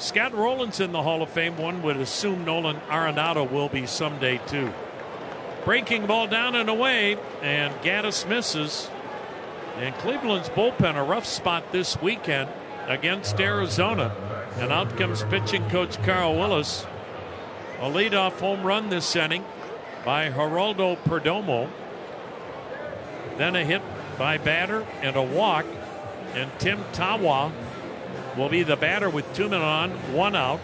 Scott Rowland's in the Hall of Fame. One would assume Nolan Arenado will be someday too. Breaking ball down and away, and Gaddis misses. And Cleveland's bullpen, a rough spot this weekend against Arizona. And out comes pitching coach Carl Willis. A leadoff home run this inning by Geraldo Perdomo. Then a hit by batter and a walk. And Tim Tawa will be the batter with 2 men on, 1 out.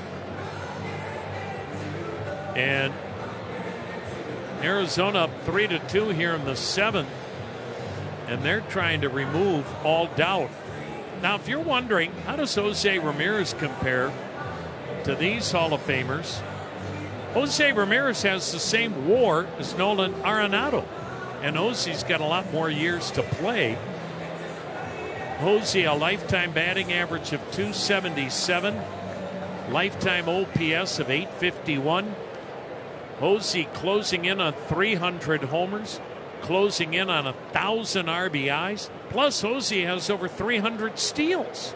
And Arizona up 3-2 here in the 7th. And they're trying to remove all doubt. Now, if you're wondering, how does Jose Ramirez compare to these Hall of Famers? Jose Ramirez has the same WAR as Nolan Arenado. And Jose's got a lot more years to play. Jose, a lifetime batting average of .277, lifetime OPS of .851. Jose closing in on 300 homers, closing in on 1,000 RBIs. Plus, Jose has over 300 steals.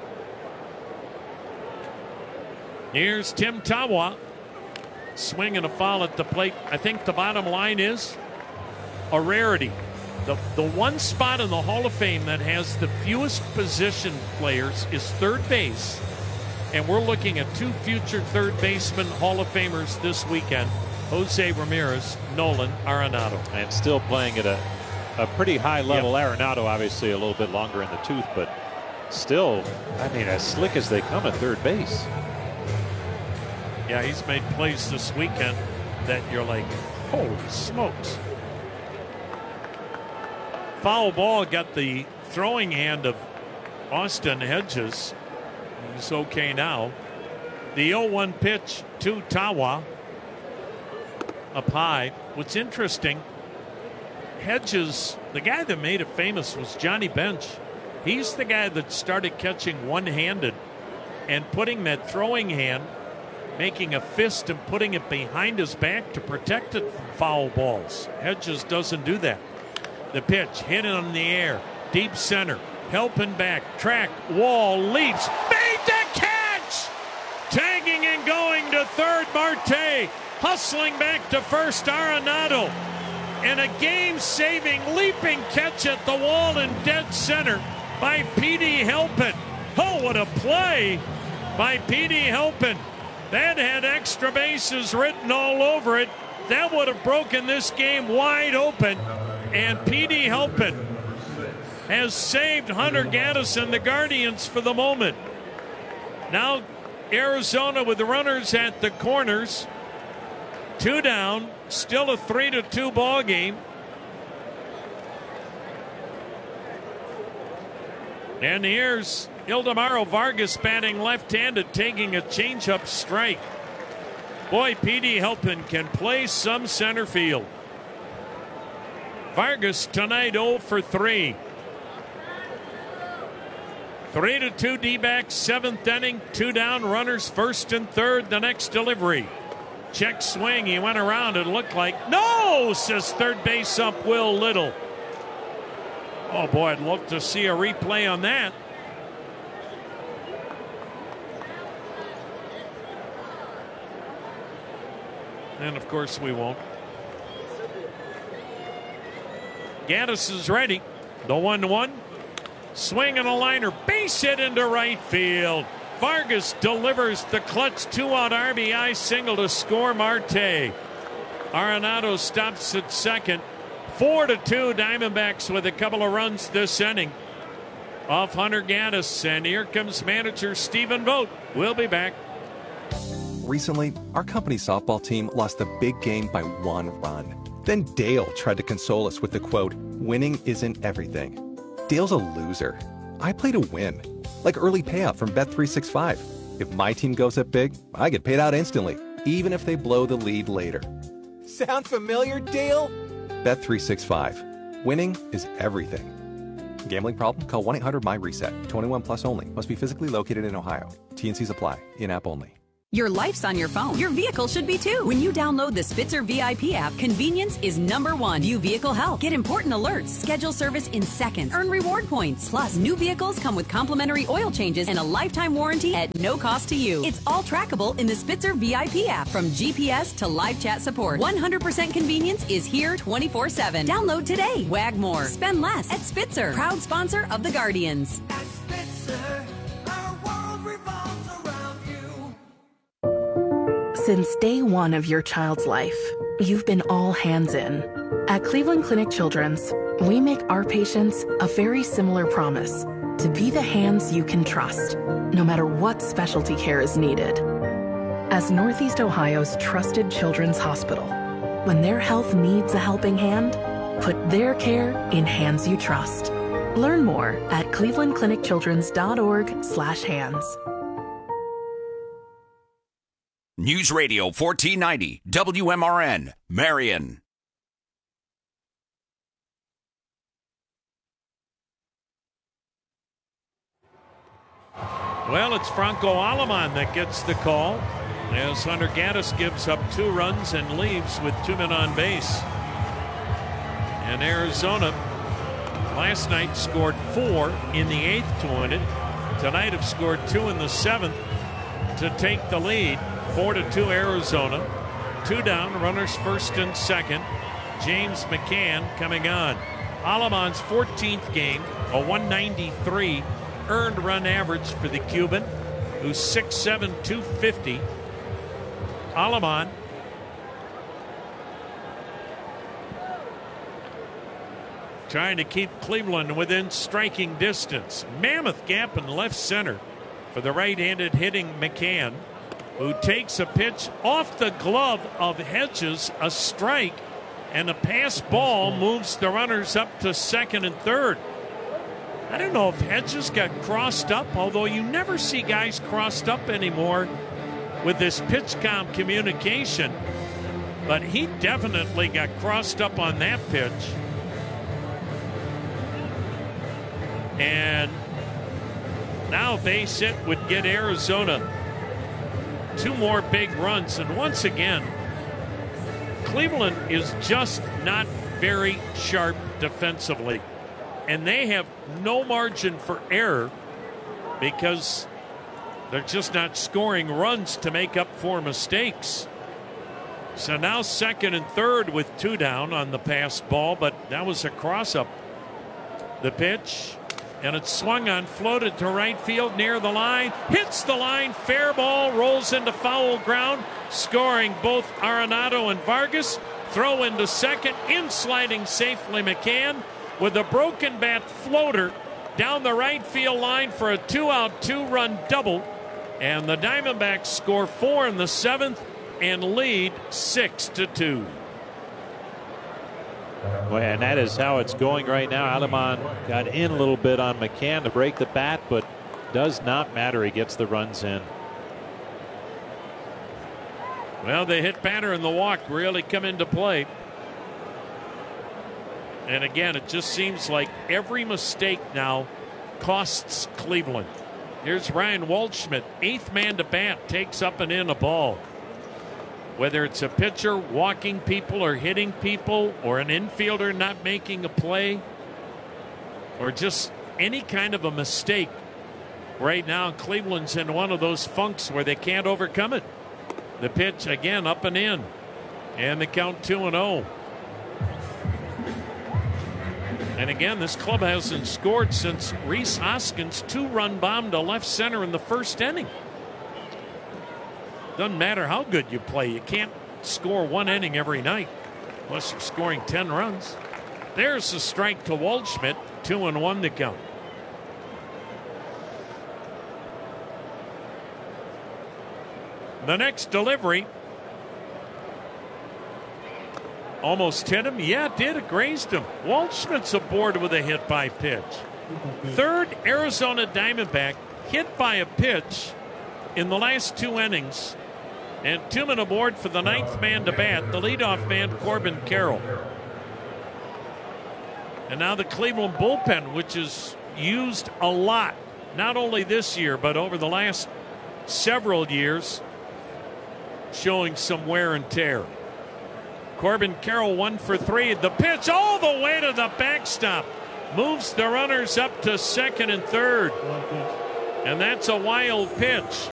Here's Tim Tawa, swinging a foul at the plate. I think the bottom line is a rarity. The one spot in the Hall of Fame that has the fewest position players is third base. And we're looking at 2 future third baseman Hall of Famers this weekend. Jose Ramirez, Nolan Arenado. And still playing at a pretty high level. Yep. Arenado obviously a little bit longer in the tooth, but still, I mean, as slick as they come at third base. Yeah, he's made plays this weekend that you're like, holy smokes. Foul ball got the throwing hand of Austin Hedges. He's okay now. The 0-1 pitch to Tawa. Up high. What's interesting, Hedges, the guy that made it famous was Johnny Bench. He's the guy that started catching one-handed and putting that throwing hand, making a fist and putting it behind his back to protect it from foul balls. Hedges doesn't do that. The pitch, hit it in the air, deep center, helping back, track, wall, leaps, made the catch! Tagging and going to third, Marte, hustling back to first, Arenado. And a game-saving leaping catch at the wall in dead center by P.D. Halpin. Oh, what a play by P.D. Halpin. That had extra bases written all over it. That would have broken this game wide open. And P.D. Halpin has saved Hunter Gaddis and the Guardians for the moment. Now Arizona with the runners at the corners. 2 down, still a 3-2 ball game. And here's Ildemaro Vargas batting left-handed, taking a changeup strike. Boy, P.D. Halpin can play some center field. Vargas tonight 0 for 3. 3-2 D-backs, 7th inning, 2 down, runners first and third, the next delivery. Check swing, he went around, it looked like, no, says third base up Will Little. Oh boy, I'd love to see a replay on that. And of course we won't. Gaddis is ready. The 1-1. Swing and a liner. Base hit into right field. Vargas delivers the clutch 2-out RBI single to score Marte. Arenado stops at second. 4-2 Diamondbacks with a couple of runs this inning off Hunter Gaddis. And here comes manager Stephen Vogt. We'll be back. Recently, our company's softball team lost a big game by 1 run. Then Dale tried to console us with the quote, "Winning isn't everything." Dale's a loser. I play to win. Like early payout from Bet365. If my team goes up big, I get paid out instantly, even if they blow the lead later. Sound familiar, Dale? Bet365. Winning is everything. Gambling problem? Call 1-800-MY-RESET. 21 plus only. Must be physically located in Ohio. T&Cs apply. In-app only. Your life's on your phone. Your vehicle should be too. When you download the Spitzer VIP app, convenience is #1. View vehicle health. Get important alerts. Schedule service in seconds. Earn reward points. Plus, new vehicles come with complimentary oil changes and a lifetime warranty at no cost to you. It's all trackable in the Spitzer VIP app. From GPS to live chat support, 100% convenience is here 24/7. Download today. Wag more. Spend less at Spitzer. Proud sponsor of the Guardians. At Spitzer, our world revolves around you. Since day one of your child's life, you've been all hands in. At Cleveland Clinic Children's, we make our patients a very similar promise: to be the hands you can trust, no matter what specialty care is needed. As Northeast Ohio's trusted children's hospital, when their health needs a helping hand, put their care in hands you trust. Learn more at clevelandclinicchildrens.org/hands. News Radio 1490 WMRN, Marion. Well, it's Franco Aleman that gets the call as Hunter Gaddis gives up 2 runs and leaves with 2 men on base. And Arizona last night scored 4 in the 8th to win it. Tonight have scored 2 in the 7th to take the lead. 4-2 Arizona. 2 down, runners first and second. James McCann coming on. Aleman's 14th game, a 193 earned run average for the Cuban, who's 6'7", 250. Aleman trying to keep Cleveland within striking distance. Mammoth gap in left center for the right-handed hitting McCann, who takes a pitch off the glove of Hedges, a strike, and a pass ball moves the runners up to second and third. I don't know if Hedges got crossed up, although you never see guys crossed up anymore with this PitchCom communication. But he definitely got crossed up on that pitch. And now base hit would get Arizona 2 more big runs. And once again, Cleveland is just not very sharp defensively. And they have no margin for error because they're just not scoring runs to make up for mistakes. So now second and third with 2 down on the pass ball, but that was a cross-up. The pitch, and it's swung on, floated to right field near the line, hits the line, fair ball, rolls into foul ground, scoring both Arenado and Vargas. Throw into second, in sliding safely McCann with a broken bat floater down the right field line for a 2-out, 2-run double. And the Diamondbacks score 4 in the 7th and lead 6-2. Well, and that is how it's going right now. Aleman got in a little bit on McCann to break the bat, but does not matter. He gets the runs in. Well, the hit batter and the walk really come into play. And again, it just seems like every mistake now costs Cleveland. Here's Ryan Waldschmidt, 8th man to bat, takes up and in a ball. Whether it's a pitcher walking people or hitting people, or an infielder not making a play, or just any kind of a mistake, right now Cleveland's in one of those funks where they can't overcome it. The pitch again up and in, and the count 2-0. And again, this club hasn't scored since Rhys Hoskins' 2-run bomb to left center in the first inning. Doesn't matter how good you play. You can't score 1 inning every night unless you're scoring 10 runs. There's the strike to Waldschmidt. 2-1 to count. The next delivery almost hit him. Yeah, it did. It grazed him. Waldschmidt's aboard with a hit by pitch. 3rd Arizona Diamondback hit by a pitch in the last 2 innings. And 2 men aboard for the 9th man to bat, the leadoff man, Corbin Carroll. And now the Cleveland bullpen, which is used a lot, not only this year, but over the last several years, showing some wear and tear. Corbin Carroll 1 for 3. The pitch all the way to the backstop. Moves the runners up to second and third. And that's a wild pitch.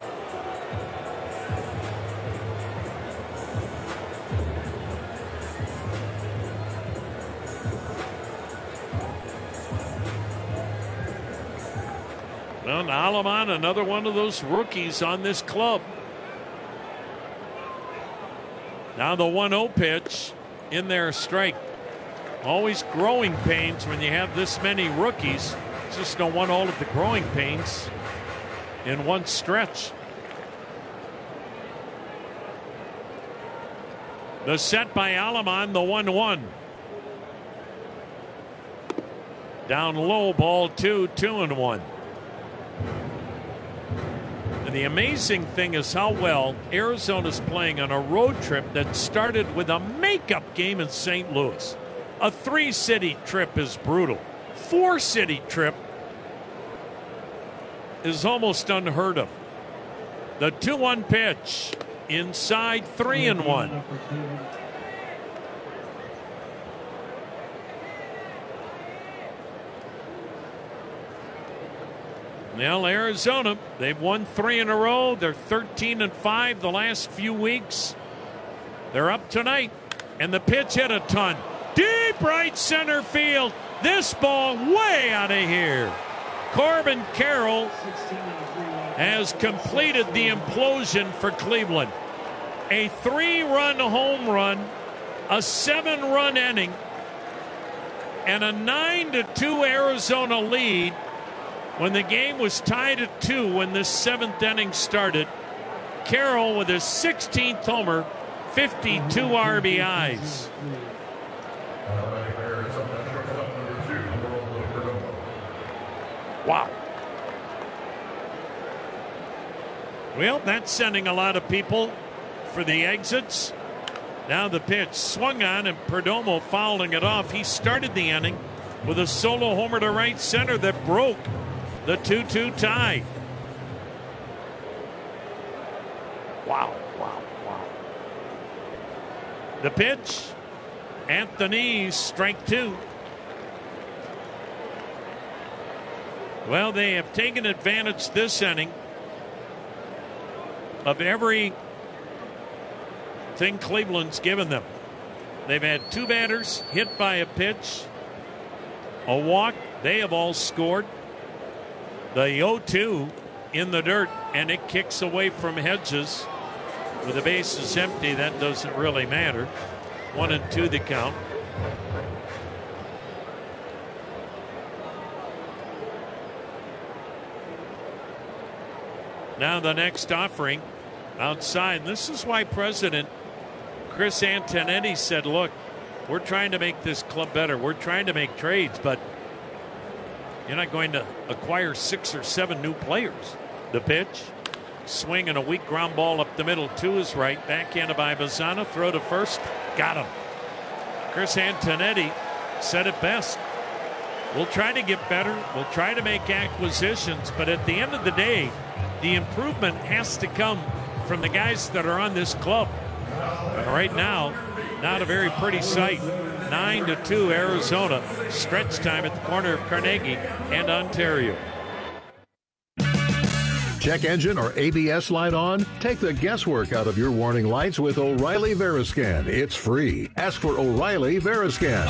Well, Aleman, another one of those rookies on this club. Now the 1-0 pitch in there, strike. Always growing pains when you have this many rookies. Just don't want all of the growing pains in one stretch. The set by Aleman, the 1-1. Down low, ball 2, 2-1. And the amazing thing is how well Arizona's playing on a road trip that started with a makeup game in St. Louis. A 3-city trip is brutal. 4-city trip is almost unheard of. The 2-1 pitch inside, 3-1. Now Arizona, they've won 3 in a row. They're 13-5 the last few weeks. They're up tonight, and the pitch hit a ton. Deep right center field. This ball way out of here. Corbin Carroll has completed the implosion for Cleveland. A 3-run home run, a 7-run inning, and a 9-2 Arizona lead when the game was tied at 2 when this 7th inning started. Carroll with his 16th homer, 52 RBIs. Wow. Well, that's sending a lot of people for the exits. Now the pitch swung on, and Perdomo fouling it off. He started the inning with a solo homer to right center that broke the 2-2 tie. Wow. The pitch at the knees, strike 2. Well, they have taken advantage this inning of everything Cleveland's given them. They've had 2 batters hit by a pitch, a walk. They have all scored. The 0-2 in the dirt, and it kicks away from Hedges. With the bases empty, that doesn't really matter. 1-2 the count. Now the next offering outside. This is why President Chris Antonetti said, look, we're trying to make this club better. We're trying to make trades, but you're not going to acquire 6 or 7 new players. The pitch, swing and a weak ground ball up the middle to his right. Backhanded by Bazzana. Throw to first. Got him. Chris Antonetti said it best. We'll try to get better. We'll try to make acquisitions. But at the end of the day, the improvement has to come from the guys that are on this club. And right now, not a very pretty sight. 9-2 Arizona. Stretch time at the corner of Carnegie and Ontario. Check engine or ABS light on? Take the guesswork out of your warning lights with O'Reilly Veriscan. It's free. Ask for O'Reilly Veriscan.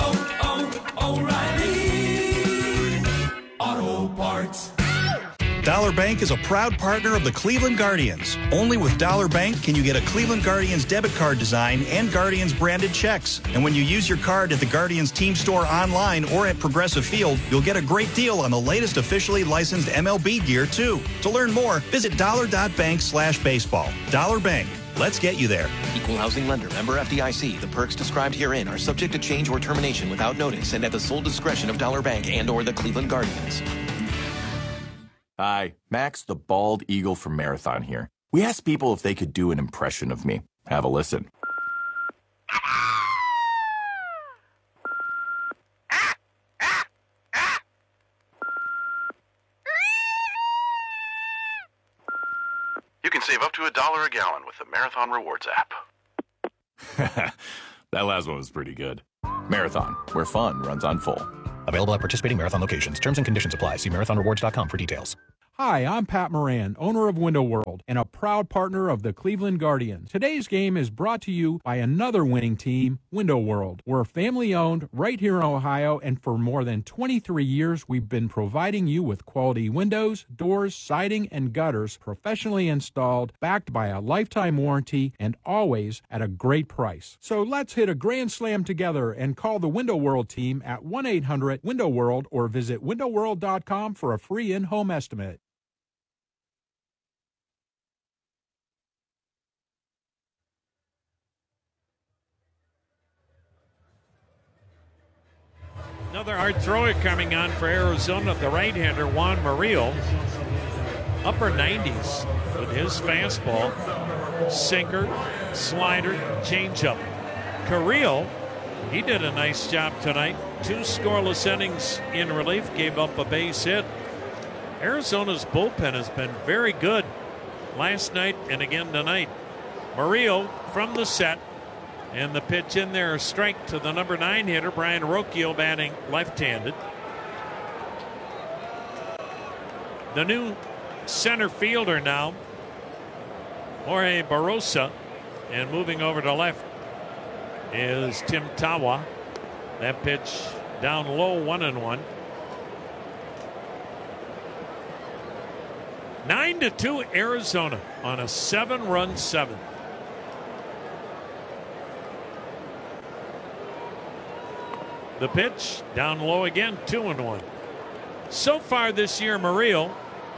O'Reilly Auto Parts. Dollar Bank is a proud partner of the Cleveland Guardians. Only with Dollar Bank can you get a Cleveland Guardians debit card design and Guardians branded checks. And when you use your card at the Guardians team store online or at Progressive Field, you'll get a great deal on the latest officially licensed MLB gear, too. To learn more, visit dollar.bank/baseball. Dollar Bank. Let's get you there. Equal housing lender. Member FDIC. The perks described herein are subject to change or termination without notice and at the sole discretion of Dollar Bank and or the Cleveland Guardians. Hi, Max the Bald Eagle from Marathon here. We asked people if they could do an impression of me. Have a listen. You can save up to $1 a gallon with the Marathon Rewards app. That last one was pretty good. Marathon, where fun runs on full. Available at participating Marathon locations. Terms and conditions apply. See marathonrewards.com for details. Hi, I'm Pat Moran, owner of Window World and a proud partner of the Cleveland Guardians. Today's game is brought to you by another winning team, Window World. We're family-owned right here in Ohio, and for more than 23 years, we've been providing you with quality windows, doors, siding, and gutters professionally installed, backed by a lifetime warranty, and always at a great price. So let's hit a grand slam together and call the Window World team at 1-800-WINDOW-WORLD or visit windowworld.com for a free in-home estimate. Another hard thrower coming on for Arizona, the right-hander Juan Murillo. Upper 90s with his fastball, sinker, slider, changeup. Carrillo, he did a nice job tonight. 2 scoreless innings in relief, gave up a base hit. Arizona's bullpen has been very good last night and again tonight. Murillo from the set. And the pitch in there, a strike to the number 9 hitter, Brian Rocchio, batting left-handed. The new center fielder now, Jorge Barrosa, and moving over to left is Tim Tawa. That pitch down low, 1-1. 9-2 Arizona on a 7-run 7th. The pitch down low again, 2-1. So far this year, Murillo,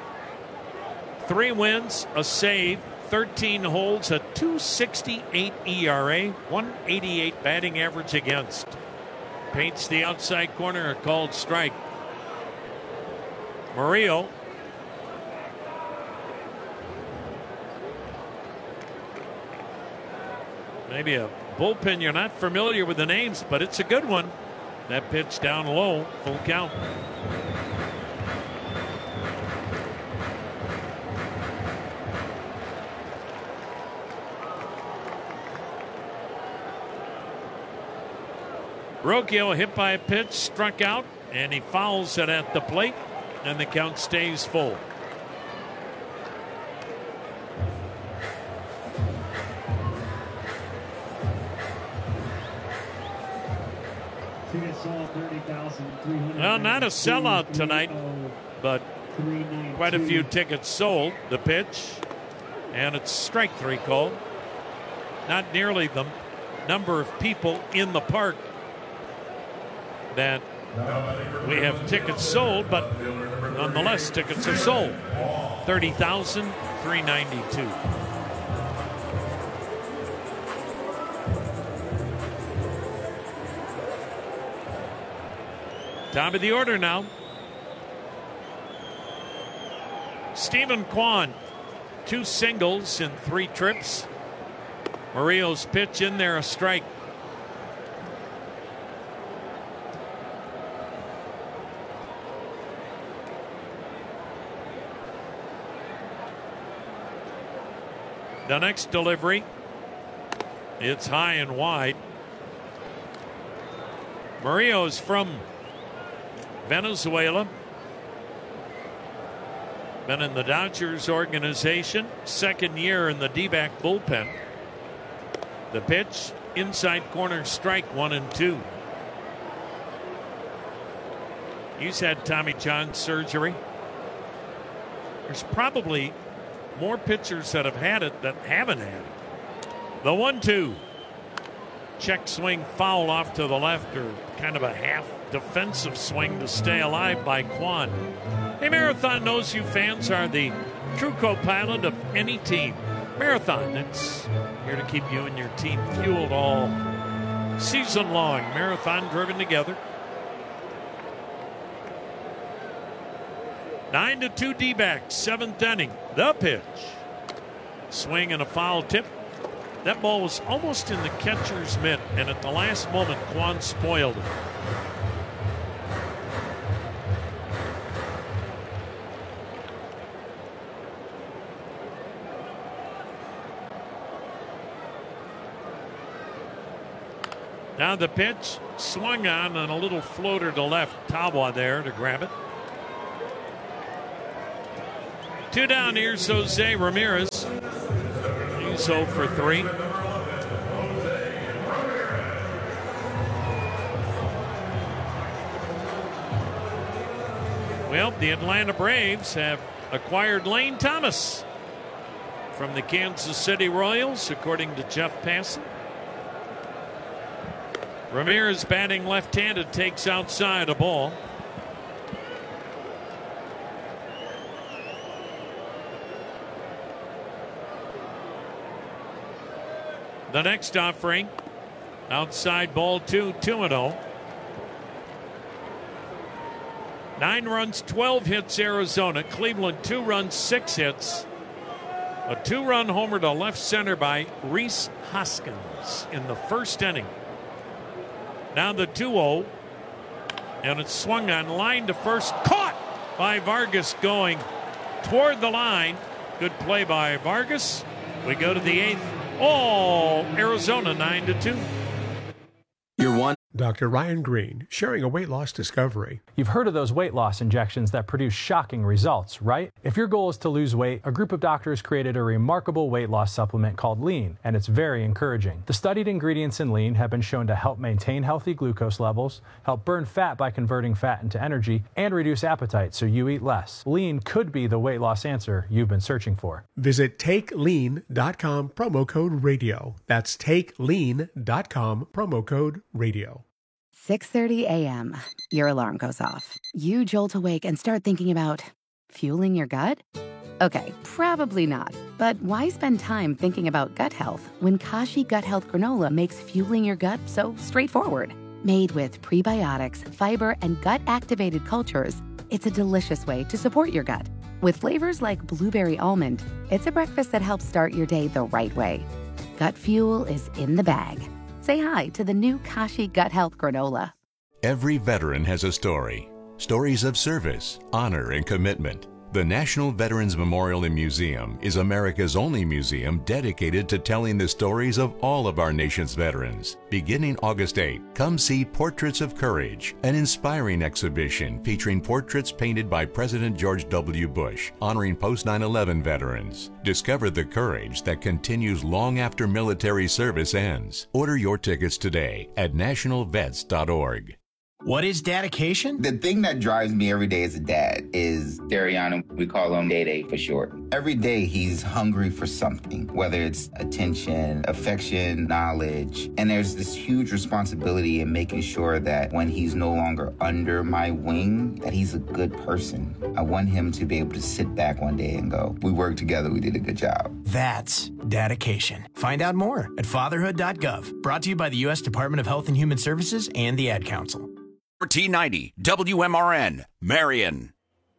3 wins, a save, 13 holds, a 2.68 ERA, 188 batting average against. Paints the outside corner, a called strike. Murillo. Maybe a bullpen you're not familiar with the names, but it's a good one. That pitch down low, full count. Rocchio hit by a pitch, struck out, and he fouls it at the plate, and the count stays full. Well, not a sellout tonight, but quite a few tickets sold. The pitch, and it's strike 3 called. Not nearly the number of people in the park that we have tickets sold, but nonetheless, tickets are sold. 30,392. Top of the order now. Stephen Kwan, 2 singles in 3 trips. Murillo's pitch in there, a strike. The next delivery, it's high and wide. Murillo's from Venezuela. Been in the Dodgers organization. 2nd year in the D-back bullpen. The pitch, inside corner strike, 1-2. He's had Tommy John surgery. There's probably more pitchers that have had it that haven't had it. The 1-2. Check swing foul off to the left, or kind of a half defensive swing to stay alive by Kwan. Hey, Marathon knows you fans are the true co-pilot of any team. Marathon, it's here to keep you and your team fueled all season long. Marathon driven together. 9-2 D-backs, 7th inning. The pitch. Swing and a foul tip. That ball was almost in the catcher's mitt, and at the last moment, Kwan spoiled it. Now the pitch swung on and a little floater to left. Tawa there to grab it. 2 down. Here's Jose Ramirez. He's 0 for 3. Well, the Atlanta Braves have acquired Lane Thomas from the Kansas City Royals, according to Jeff Passan. Ramirez batting left-handed, takes outside a ball. The next offering, outside ball 2, 2-0. 9 runs, 12 hits, Arizona. Cleveland, 2 runs, 6 hits. A 2-run homer to left center by Rhys Hoskins in the first inning. Now the 2-0, and it's swung on, line to first, caught by Vargas going toward the line. Good play by Vargas. We go to the 8th. Oh, Arizona 9-2. You're one. Dr. Ryan Green, sharing a weight loss discovery. You've heard of those weight loss injections that produce shocking results, right? If your goal is to lose weight, a group of doctors created a remarkable weight loss supplement called Lean, and it's very encouraging. The studied ingredients in Lean have been shown to help maintain healthy glucose levels, help burn fat by converting fat into energy, and reduce appetite so you eat less. Lean could be the weight loss answer you've been searching for. Visit TakeLean.com, promo code radio. That's TakeLean.com, promo code radio. 6:30 a.m. Your alarm goes off. You jolt awake and start thinking about fueling your gut? Okay, probably not. But why spend time thinking about gut health when Kashi Gut Health Granola makes fueling your gut so straightforward? Made with prebiotics, fiber, and gut-activated cultures, it's a delicious way to support your gut. With flavors like blueberry almond, it's a breakfast that helps start your day the right way. Gut fuel is in the bag. Say hi to the new Kashi Gut Health Granola. Every veteran has a story. Stories of service, honor, and commitment. The National Veterans Memorial and Museum is America's only museum dedicated to telling the stories of all of our nation's veterans. Beginning August 8, come see Portraits of Courage, an inspiring exhibition featuring portraits painted by President George W. Bush, honoring post-9/11 veterans. Discover the courage that continues long after military service ends. Order your tickets today at nationalvets.org. What is dedication? The thing that drives me every day as a dad is Dariano. We call him Day-Day for short. Every day he's hungry for something, whether it's attention, affection, knowledge. And there's this huge responsibility in making sure that when he's no longer under my wing, that he's a good person. I want him to be able to sit back one day and go, we worked together, we did a good job. That's dedication. Find out more at fatherhood.gov. Brought to you by the U.S. Department of Health and Human Services and the Ad Council. 1490 WMRN, Marion.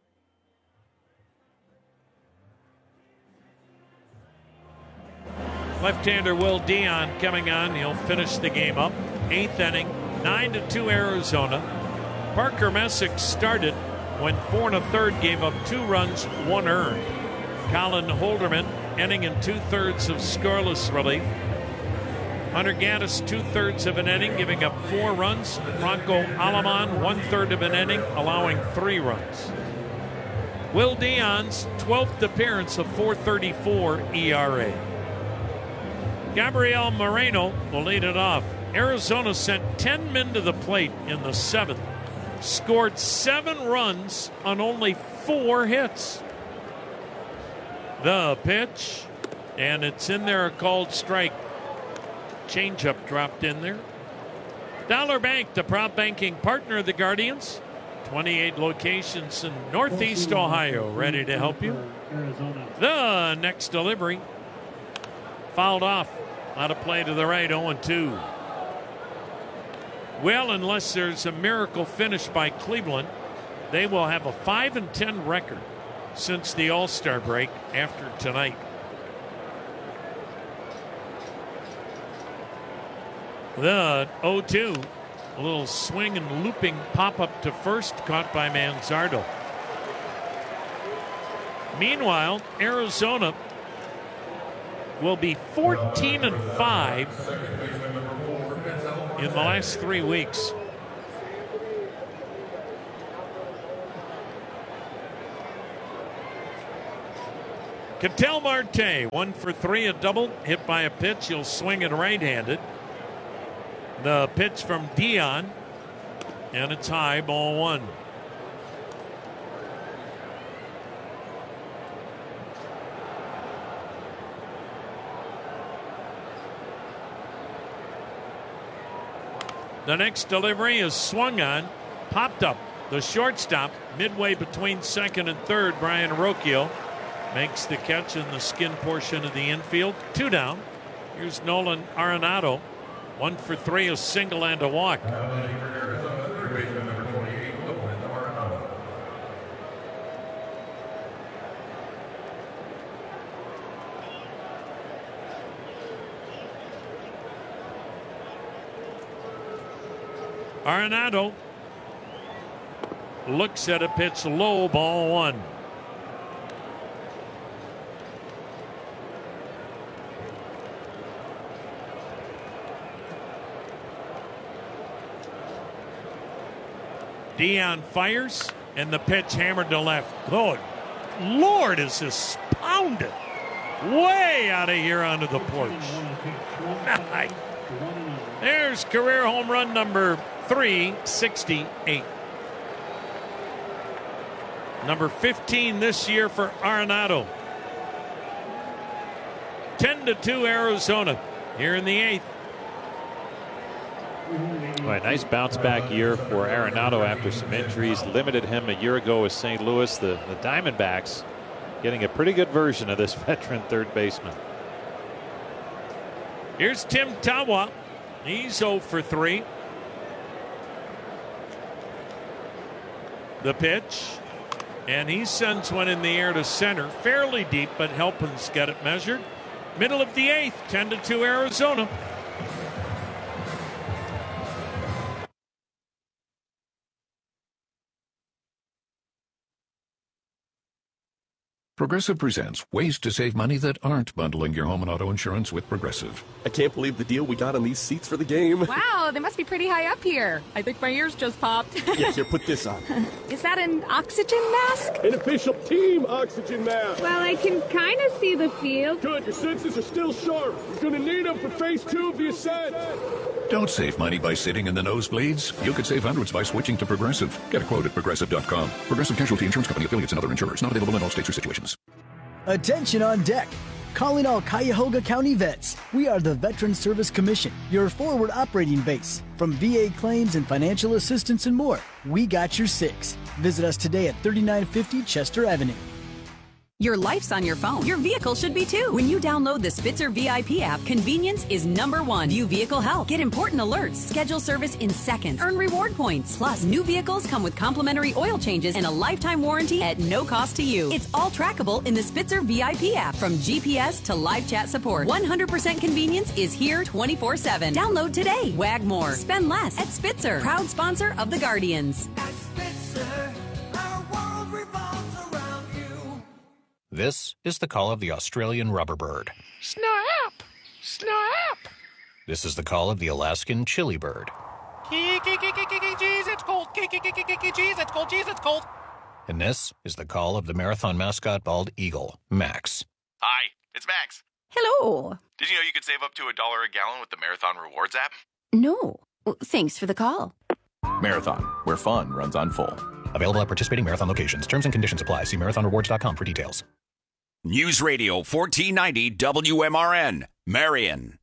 Left-hander Will Dion coming on. He'll finish the game up. 8th inning, 9-2 Arizona. Parker Messick started when 4 1/3 gave up 2 runs, 1 earned. Colin Holderman inning in 2/3 of scoreless relief. Hunter Gaddis 2/3 of an inning, giving up 4 runs. Franco Aleman 1/3 of an inning, allowing 3 runs. Will Dion's 12th appearance of 4.34 ERA. Gabriel Moreno will lead it off. Arizona sent 10 men to the plate in the 7th. Scored 7 runs on only 4 hits. The pitch, and it's in there, a called strike. Changeup dropped in there. Dollar Bank, the proud banking partner of the Guardians. 28 locations in Northeast Ohio, ready to help you. The next delivery fouled off. Out of play to the right, 0-2. Well, unless there's a miracle finish by Cleveland, they will have a 5-10 record since the All-Star break after tonight. The 0-2, a little swing and looping pop-up to first, caught by Manzardo. Meanwhile, Arizona will be 14-5 in the last 3 weeks. Ketel Marte, 1 for 3, a double, hit by a pitch. He'll swing it right-handed. The pitch from Dion, and it's high, ball 1. The next delivery is swung on, popped up. The shortstop, midway between second and third, Brian Rocchio, makes the catch in the skin portion of the infield. 2 down. Here's Nolan Arenado. 1 for 3, a single and a walk. Arenado looks at a pitch low, ball 1. Dion fires, and the pitch hammered to left. Good Lord, is this pounded way out of here onto the porch. There's career home run number 368. Number 15 this year for Arenado. 10-2 Arizona here in the 8th. Well, a nice bounce back year for Arenado after some injuries. Limited him a year ago with St. Louis. The Diamondbacks getting a pretty good version of this veteran third baseman. Here's Tim Tawa. He's 0 for 3. The pitch, and he sends one in the air to center, fairly deep, but Helpin's got it measured. Middle of the 8th, 10-2 Arizona. Progressive presents ways to save money that aren't bundling your home and auto insurance with Progressive. I can't believe the deal we got on these seats for the game. Wow, they must be pretty high up here. I think my ears just popped. Yeah, here, put this on. Is that an oxygen mask? An official team oxygen mask. Well, I can kind of see the field. Good, your senses are still sharp. You're going to need them for phase 2 of the ascent. Don't save money by sitting in the nosebleeds. You could save hundreds by switching to Progressive. Get a quote at Progressive.com. Progressive Casualty Insurance Company, affiliates, and other insurers. Not available in all states or situations. Attention on deck. Calling all Cuyahoga County vets. We are the Veterans Service Commission, your forward operating base. From VA claims and financial assistance and more, we got your 6. Visit us today at 3950 Chester Avenue. Your life's on your phone. Your vehicle should be too. When you download the Spitzer VIP app, convenience is #1. View vehicle health. Get important alerts. Schedule service in seconds. Earn reward points. Plus, new vehicles come with complimentary oil changes and a lifetime warranty at no cost to you. It's all trackable in the Spitzer VIP app. From GPS to live chat support, 100% convenience is here 24/7. Download today. Wag more. Spend less at Spitzer. Proud sponsor of the Guardians. At Spitzer, our world revolves around you. This is the call of the Australian rubberbird. Snap! Snap! This is the call of the Alaskan chili bird. Jeez, it's cold. Jeez, it's cold. Jeez, it's cold. And this is the call of the marathon mascot bald eagle, Max. Hi, it's Max. Hello. Did you know you could save up to $1 a gallon with the Marathon Rewards app? No. Thanks for the call. Marathon, where fun runs on full. Available at participating marathon locations. Terms and conditions apply. See marathonrewards.com for details. News Radio 1490 WMRN, Marion.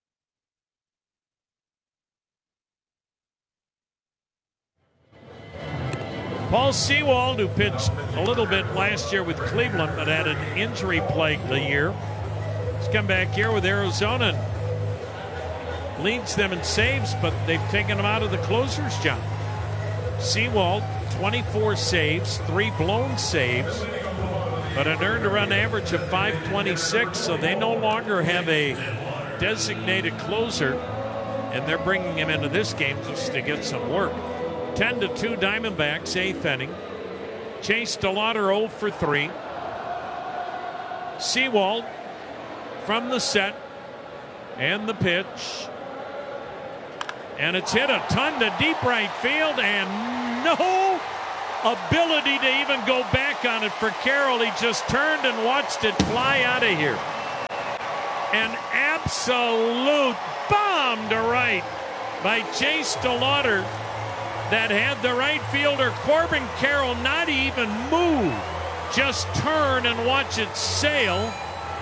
Paul Sewald, who pitched a little bit last year with Cleveland but had an injury plagued the year, has come back here with Arizona and leads them in saves, but they've taken him out of the closer's job. Sewald, 24 saves, 3 blown saves, but an earned run average of .526, so they no longer have a designated closer, and they're bringing him into this game just to get some work. 10-2 Diamondbacks, 8th inning. Chase DeLauder 0 for 3. Sewald from the set and the pitch. And it's hit a ton to deep right field, and no ability to even go back on it for Carroll. He just turned and watched it fly out of here. An absolute bomb to right by Chase DeLauder that had the right fielder Corbin Carroll not even move, just turn and watch it sail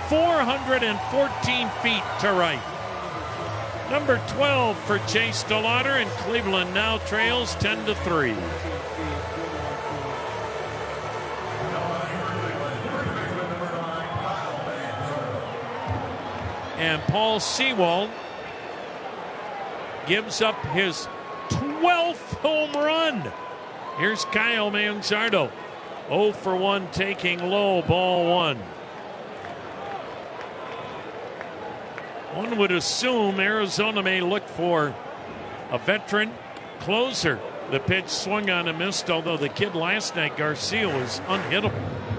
414 feet to right. Number 12 for Chase DeLauder, and Cleveland now trails 10-3. And Paul Sewald gives up his 12th home run. Here's Kyle Manzardo. 0 for 1, taking low, ball 1. One would assume Arizona may look for a veteran closer. The pitch swung on and missed, although the kid last night, Garcia, was unhittable.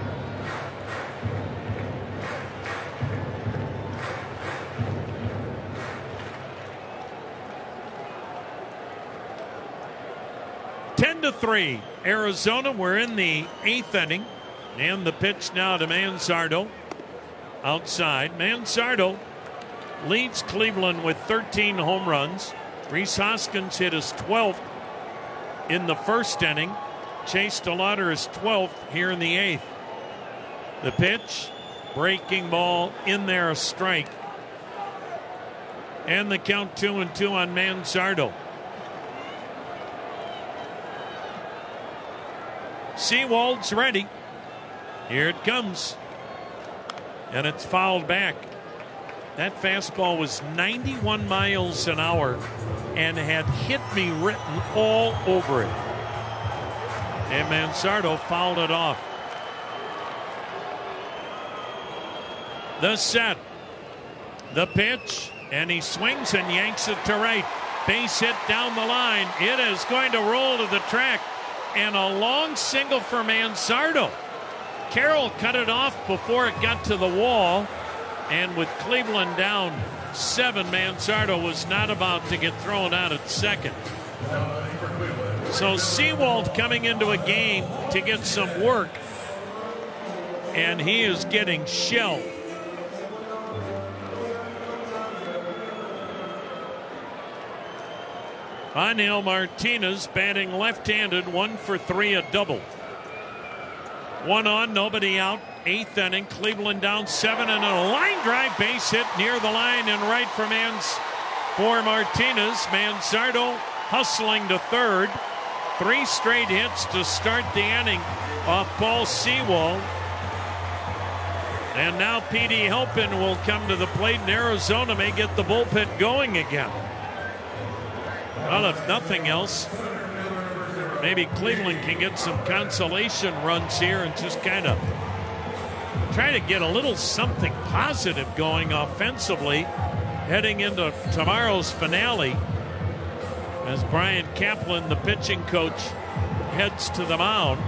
Three. Arizona, we're in the 8th inning, and the pitch now to Manzardo outside. Manzardo leads Cleveland with 13 home runs. Rhys Hoskins hit his 12th in the 1st inning. Chase DeLauder is 12th here in the 8th. The pitch, breaking ball in there, a strike, and the count 2-2 on Manzardo. Sewald's ready. Here it comes. And it's fouled back. That fastball was 91 miles an hour and had hit me written all over it. And Manzardo fouled it off. The set. The pitch. And he swings and yanks it to right. Base hit down the line. It is going to roll to the track. And a long single for Manzardo. Carroll cut it off before it got to the wall. And with Cleveland down 7, Manzardo was not about to get thrown out at second. So Sewald coming into a game to get some work. And he is getting shelled. Angel Martinez batting left-handed, 1 for 3, a double. 1 on, nobody out. 8th inning, Cleveland down 7, and a line drive base hit near the line and right for Martinez. Manzardo hustling to third. 3 straight hits to start the inning off Paul Sewald. And now P.D. Halpin will come to the plate, and Arizona may get the bullpen going again. Well, if nothing else, maybe Cleveland can get some consolation runs here and just kind of try to get a little something positive going offensively heading into tomorrow's finale as Brian Kaplan, the pitching coach, heads to the mound.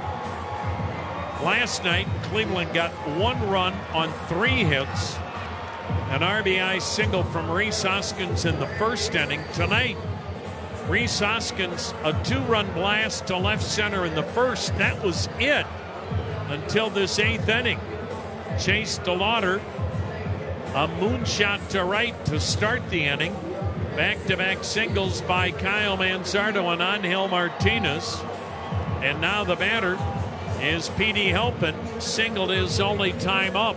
Last night, Cleveland got 1 run on 3 hits, an RBI single from Rhys Hoskins in the 1st inning. Tonight, Rhys Hoskins, a 2-run blast to left center in the 1st. That was it until this 8th inning. Chase DeLauder, a moonshot to right to start the inning. Back-to-back singles by Kyle Manzardo and Angel Martinez. And now the batter is P.D. Halpin. Singled his only time up.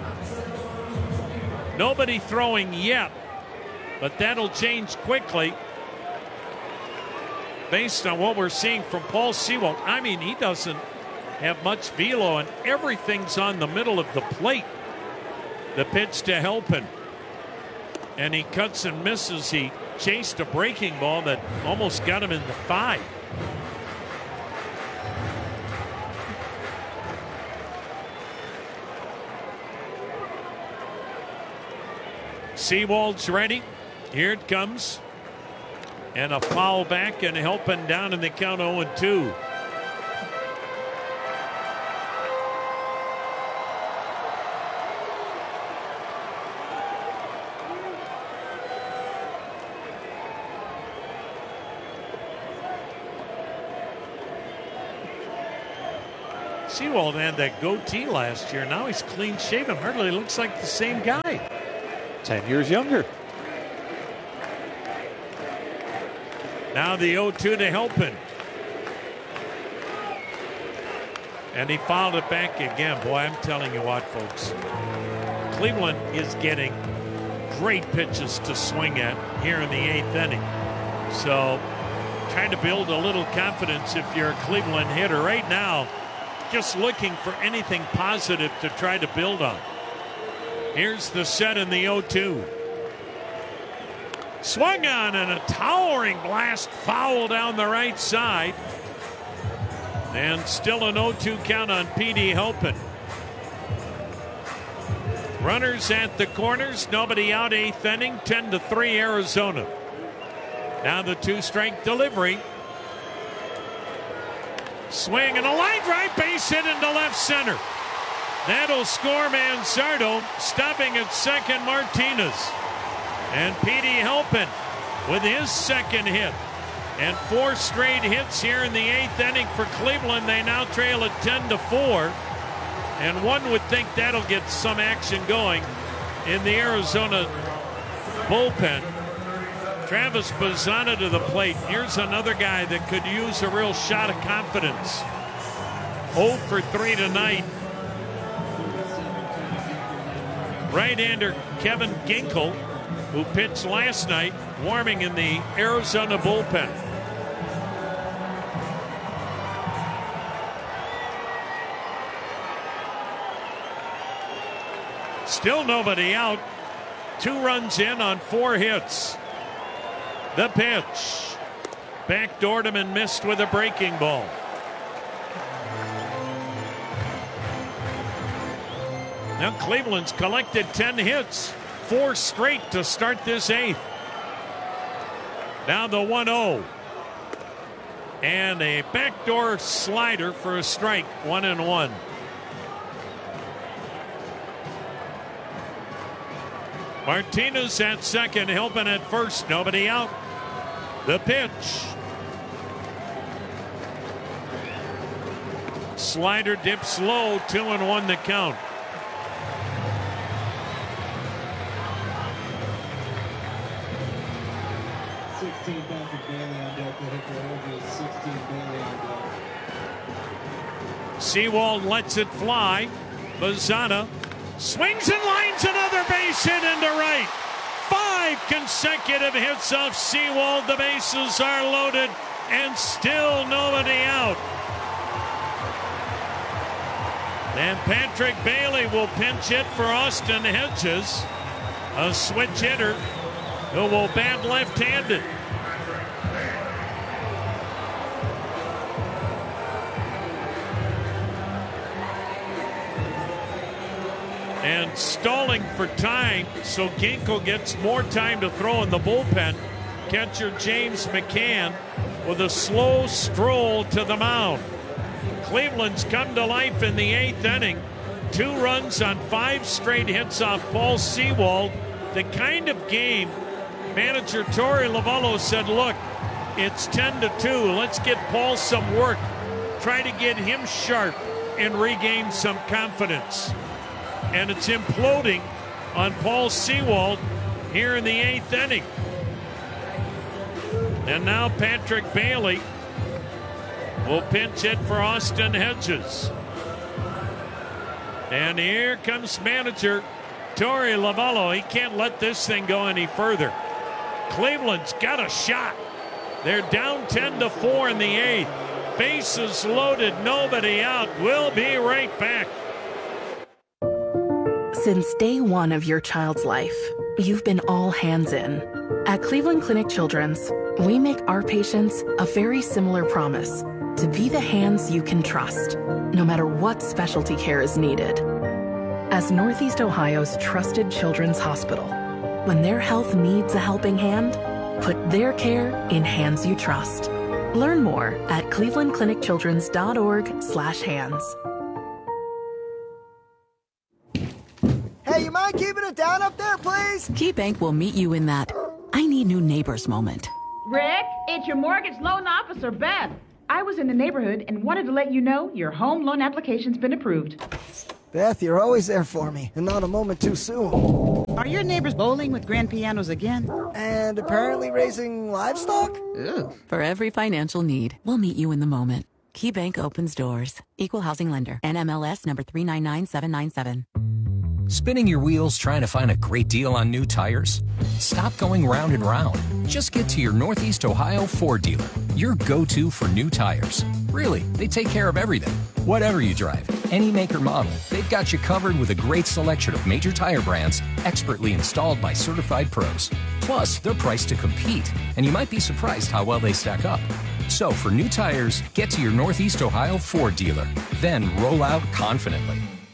Nobody throwing yet, but that'll change quickly based on what we're seeing from Paul Sewald. I mean, he doesn't have much velo, and everything's on the middle of the plate. The pitch to Halpin, and he cuts and misses. He chased a breaking ball that almost got him in the thigh. Sewald's ready. Here it comes. And a foul back, and Halpin down in the count 0-2. Sewald had that goatee last year. Now he's clean shaven. Hardly looks like the same guy. 10 years younger. Now the 0-2 to Helpin. And he fouled it back again. Boy, I'm telling you what, folks. Cleveland is getting great pitches to swing at here in the 8th inning. So trying to build a little confidence if you're a Cleveland hitter. Right now, just looking for anything positive to try to build on. Here's the set in the 0-2. Swung on and a towering blast foul down the right side. And still an 0-2 count on P.D. Helpin. Runners at the corners, nobody out, 8th inning, 10-3 Arizona. Now the 2-strike delivery. Swing and a line drive, base hit into left center. That'll score Manzardo, stopping at second Martinez. And P.D. Helpin with his second hit. And 4 straight hits here in the 8th inning for Cleveland. They now trail at 10-4. And one would think that'll get some action going in the Arizona bullpen. Travis Bazzana to the plate. Here's another guy that could use a real shot of confidence. 0 for 3 tonight. Right-hander Kevin Ginkel, who pitched last night, warming in the Arizona bullpen. Still nobody out. 2 runs in on 4 hits. The pitch. Backdoored him and missed with a breaking ball. Now Cleveland's collected 10 hits. 4 straight to start this 8th. Now the 1-0. And a backdoor slider for a strike. 1-1. Martinez at second, Helpin at first, nobody out. The pitch. Slider dips low, 2-1 the count. Sewald lets it fly. Bazzana swings and lines another base hit into right. 5 consecutive hits off Sewald. The bases are loaded and still nobody out. And Patrick Bailey will pinch hit for Austin Hedges, a switch hitter who will bat left-handed. And stalling for time, so Ginkel gets more time to throw in the bullpen. Catcher James McCann with a slow stroll to the mound. Cleveland's come to life in the 8th inning. 2 runs on 5 straight hits off Paul Sewald. The kind of game manager Torey Lovullo said, look, it's 10-2. Let's get Paul some work. Try to get him sharp and regain some confidence. And it's imploding on Paul Sewald here in the 8th inning. And now Patrick Bailey will pinch hit for Austin Hedges. And here comes manager Torey Lovullo. He can't let this thing go any further. Cleveland's got a shot. They're down 10-4 in the 8th. Bases loaded, nobody out. We'll be right back. Since day one of your child's life, you've been all hands in. At Cleveland Clinic Children's, we make our patients a very similar promise to be the hands you can trust, no matter what specialty care is needed. As Northeast Ohio's trusted children's hospital, when their health needs a helping hand, put their care in hands you trust. Learn more at clevelandclinicchildrens.org/hands. Hey, you mind keeping it down up there, please? KeyBank will meet you in that I need new neighbors moment. Rick, it's your mortgage loan officer, Ben. I was in the neighborhood and wanted to let you know your home loan application's been approved. Beth, you're always there for me, and not a moment too soon. Are your neighbors bowling with grand pianos again? And apparently raising livestock? Ooh. For every financial need, we'll meet you in the moment. KeyBank opens doors. Equal housing lender. NMLS number 399797. Spinning your wheels trying to find a great deal on new tires? Stop going round and round. Just get to your Northeast Ohio Ford dealer, your go-to for new tires. Really, they take care of everything. Whatever you drive, any make or model, they've got you covered with a great selection of major tire brands expertly installed by certified pros. Plus, they're priced to compete, and you might be surprised how well they stack up. So for new tires, get to your Northeast Ohio Ford dealer, then roll out confidently.